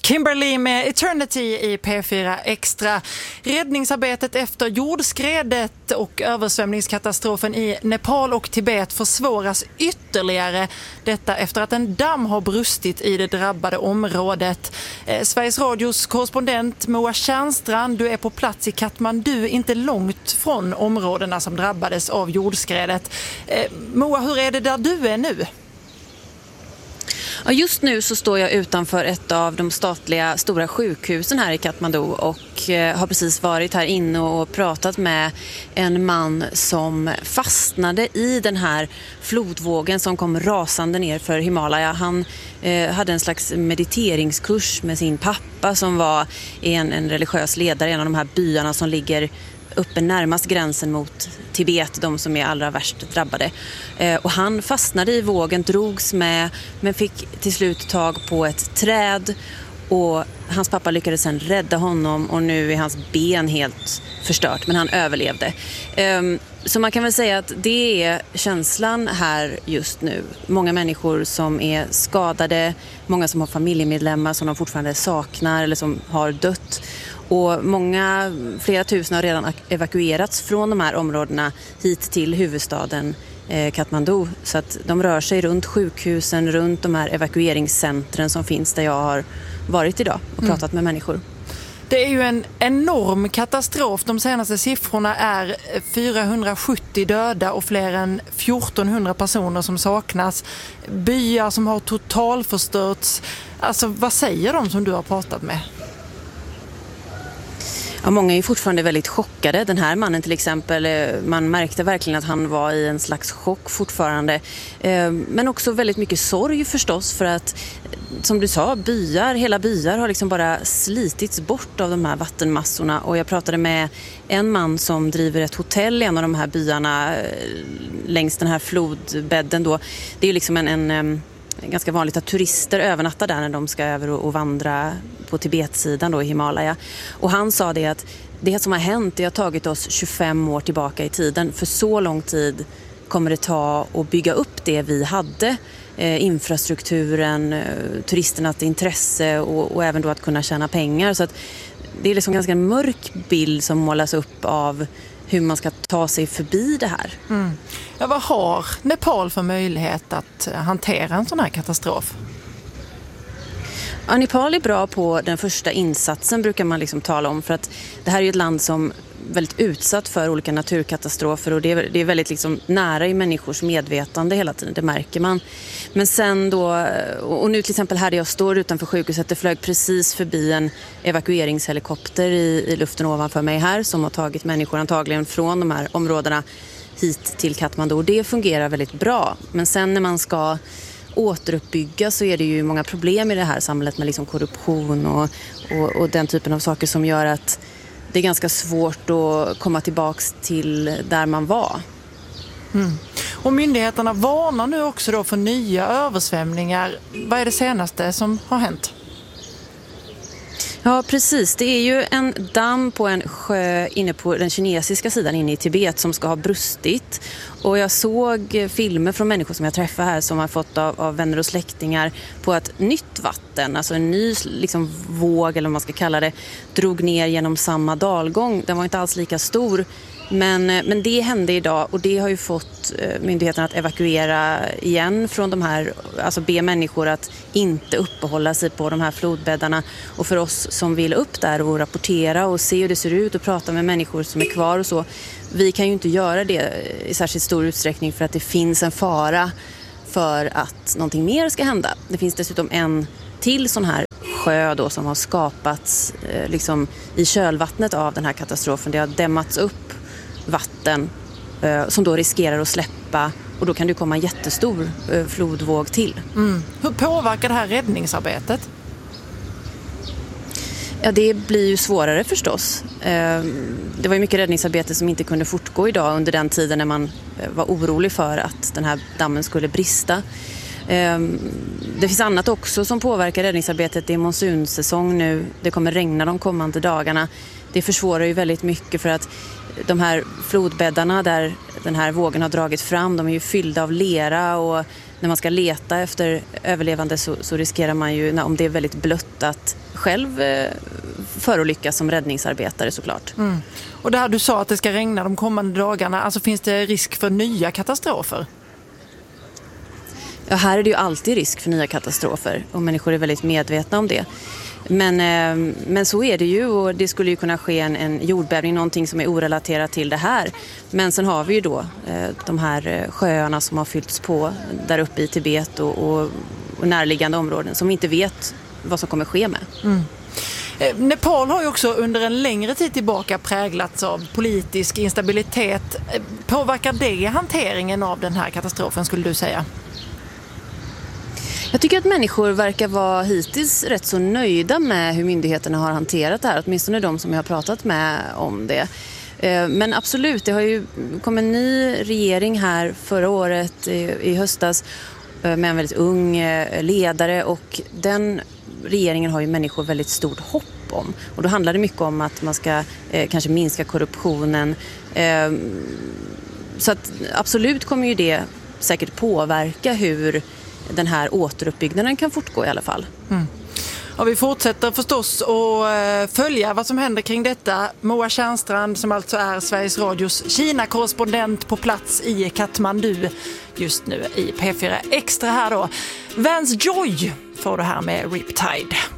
Kimberly med Eternity i P4 Extra. Räddningsarbetet efter jordskredet och översvämningskatastrofen i Nepal och Tibet försvåras ytterligare. Detta efter att en damm har brustit i det drabbade området. Sveriges Radios korrespondent Moa Tjärnstrand, du är på plats i Kathmandu, inte långt från områdena som drabbades av jordskredet. Moa, hur är det där du är nu? Ja, just nu så står jag utanför ett av de statliga stora sjukhusen här i Kathmandu och har precis varit här inne och pratat med en man som fastnade i den här flodvågen som kom rasande ner för Himalaya. Han hade en slags mediteringskurs med sin pappa som var en religiös ledare i en av de här byarna som ligger uppe närmast gränsen mot Tibet, de som är allra värst drabbade. Och han fastnade i vågen, drogs med, men fick till slut tag på ett träd och hans pappa lyckades sen rädda honom och nu är hans ben helt förstört, men han överlevde. Så man kan väl säga att det är känslan här just nu. Många människor som är skadade, många som har familjemedlemmar som de fortfarande saknar eller som har dött. Och flera tusen har redan evakuerats från de här områdena hit till huvudstaden Kathmandu. Så att de rör sig runt sjukhusen, runt de här evakueringscentren som finns där jag har varit idag och pratat med människor. Det är ju en enorm katastrof. De senaste siffrorna är 470 döda och fler än 1400 personer som saknas. Byar som har totalförstörts. Alltså, vad säger de som du har pratat med? Ja, många är fortfarande väldigt chockade. Den här mannen till exempel, man märkte verkligen att han var i en slags chock fortfarande. Men också väldigt mycket sorg förstås för att, som du sa, hela byar har liksom bara slitits bort av de här vattenmassorna. Och jag pratade med en man som driver ett hotell i en av de här byarna längs den här flodbädden då. Det är ju liksom en ganska vanligt att turister övernattar där när de ska över och vandra på Tibetsidan då i Himalaya. Och han sa det att det som har hänt, det har tagit oss 25 år tillbaka i tiden. För så lång tid kommer det ta att bygga upp det vi hade. Infrastrukturen, turisternas intresse och även då att kunna tjäna pengar. Så att det är liksom en ganska mörk bild som målas upp av hur man ska ta sig förbi det här. Ja, vad har Nepal för möjlighet att hantera en sån här katastrof? Ja, Nepal är bra på den första insatsen brukar man liksom tala om, för att det här är ju ett land som är väldigt utsatt för olika naturkatastrofer och det är väldigt liksom nära i människors medvetande hela tiden, det märker man. Men sen då, och nu till exempel här där jag står utanför sjukhuset, det flög precis förbi en evakueringshelikopter i luften ovanför mig här som har tagit människor antagligen från de här områdena hit till Kathmandu och det fungerar väldigt bra. Men sen när man ska återuppbygga så är det ju många problem i det här samhället med liksom korruption och den typen av saker som gör att det är ganska svårt att komma tillbaks till där man var. Och myndigheterna varnar nu också då för nya översvämningar. Vad är det senaste som har hänt? Ja, precis. Det är ju en damm på en sjö inne på den kinesiska sidan inne i Tibet som ska ha brustit. Och jag såg filmer från människor som jag träffar här som har fått av vänner och släktingar på att nytt vatten, alltså en ny liksom våg eller vad man ska kalla det, drog ner genom samma dalgång. Den var inte alls lika stor. Men det hände idag och det har ju fått myndigheterna att evakuera igen från de här, alltså be människor att inte uppehålla sig på de här flodbäddarna. Och för oss som vill upp där och rapportera och se hur det ser ut och prata med människor som är kvar och så, vi kan ju inte göra det i särskilt stor utsträckning för att det finns en fara för att någonting mer ska hända. Det finns dessutom en till sån här sjö då som har skapats liksom i kölvattnet av den här katastrofen. Det har dämmats upp vatten som då riskerar att släppa och då kan det komma en jättestor flodvåg till. Hur påverkar det här räddningsarbetet? Ja, det blir ju svårare förstås. Det var ju mycket räddningsarbete som inte kunde fortgå idag under den tiden när man var orolig för att den här dammen skulle brista. Det finns annat också som påverkar räddningsarbetet. Det är monsunsäsong nu, det kommer regna de kommande dagarna. Det försvårar ju väldigt mycket för att de här flodbäddarna där den här vågen har dragit fram, de är ju fyllda av lera, och när man ska leta efter överlevande så riskerar man ju, om det är väldigt blött, att själv förolyckas som räddningsarbetare såklart. Och det här du sa att det ska regna de kommande dagarna, alltså finns det risk för nya katastrofer? Ja, här är det ju alltid risk för nya katastrofer och människor är väldigt medvetna om det. Men så är det ju, och det skulle ju kunna ske en jordbävning, någonting som är orelaterat till det här. Men sen har vi ju då de här sjöarna som har fyllts på där uppe i Tibet och närliggande områden som vi inte vet vad som kommer ske med. Nepal har ju också under en längre tid tillbaka präglats av politisk instabilitet. Påverkar det hanteringen av den här katastrofen, skulle du säga? Jag tycker att människor verkar vara hittills rätt så nöjda med hur myndigheterna har hanterat det här, åtminstone de som jag har pratat med om det. Men absolut, det har ju kommit en ny regering här förra året i höstas med en väldigt ung ledare, och den regeringen har ju människor väldigt stort hopp om. Och då handlar det mycket om att man ska kanske minska korruptionen. Så att absolut kommer ju det säkert påverka hur den här återuppbyggnaden kan fortgå i alla fall. Ja, vi fortsätter förstås att följa vad som händer kring detta. Moa Tjärnstrand, som alltså är Sveriges Radios Kina-korrespondent på plats i Kathmandu just nu i P4 Extra här då. Vance Joy får du här med Riptide.